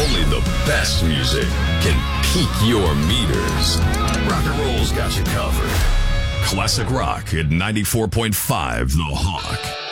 Only the best music can pique your meters. Rock and roll's got you covered. Classic rock at 94.5 The Hawk.